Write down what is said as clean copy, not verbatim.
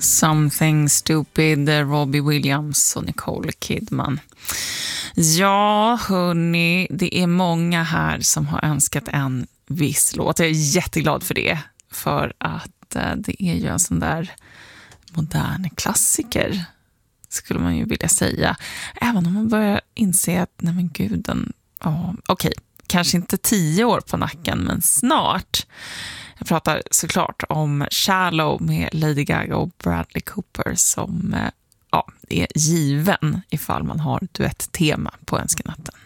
Something Stupid, Robbie Williams och Nicole Kidman. Ja, hörni, det är många här som har önskat en viss låt. Jag är jätteglad för det, för att det är ju en sån där modern klassiker, skulle man ju vilja säga. Även om man börjar inse att, nej men gud, okej, kanske inte 10 år på nacken, men snart. Jag pratar såklart om Shallow med Lady Gaga och Bradley Cooper som är given ifall man har duett-tema på önskenatten.